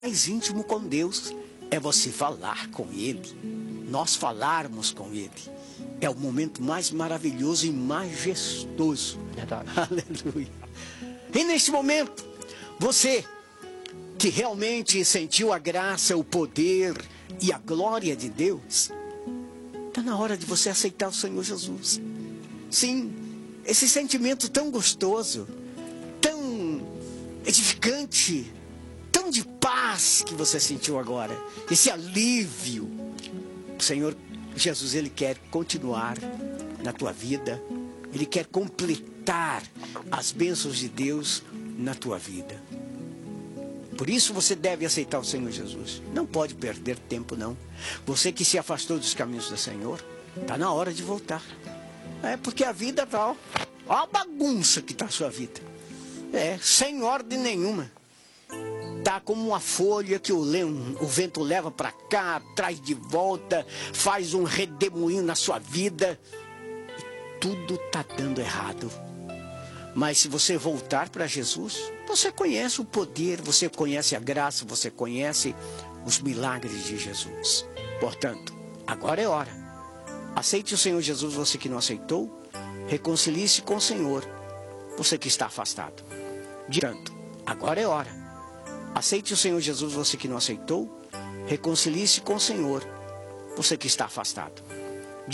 mais íntimo com Deus é você falar com Ele. Nós falarmos com Ele. É o momento mais maravilhoso e majestoso. Verdade. Aleluia. E neste momento, você que realmente sentiu a graça, o poder e a glória de Deus, está na hora de você aceitar o Senhor Jesus. Sim, esse sentimento tão gostoso, tão edificante, tão de paz que você sentiu agora, esse alívio, o Senhor Jesus, Ele quer continuar na tua vida, Ele quer completar as bênçãos de Deus na tua vida. Por isso você deve aceitar o Senhor Jesus. Não pode perder tempo, não. Você que se afastou dos caminhos do Senhor, está na hora de voltar. É porque a vida está, ó a bagunça que está a sua vida. Sem ordem nenhuma. Está como uma folha que o vento leva para cá, traz de volta, faz um redemoinho na sua vida. E tudo está dando errado. Mas se você voltar para Jesus, você conhece o poder, você conhece a graça, você conhece os milagres de Jesus. Portanto, agora é hora. Aceite o Senhor Jesus, você que não aceitou. Reconcilie-se com o Senhor, você que está afastado. Portanto, agora é hora. Aceite o Senhor Jesus, você que não aceitou. Reconcilie-se com o Senhor, você que está afastado.